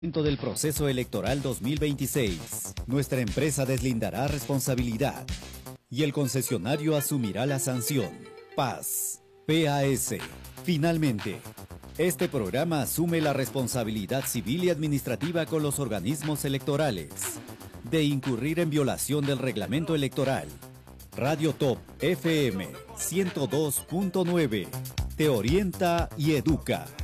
Del proceso electoral 2026, nuestra empresa deslindará responsabilidad y el concesionario asumirá la sanción. Paz, PAS. Finalmente, este programa asume la responsabilidad civil y administrativa con los organismos electorales de incurrir en violación del reglamento electoral. Radio Top FM 102.9 te orienta y educa.